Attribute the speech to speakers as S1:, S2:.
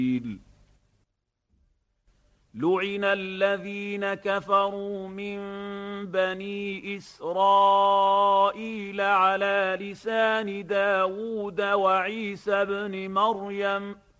S1: لعن الذين كفروا من بني إسرائيل على لسان داود وعيسى بن مريم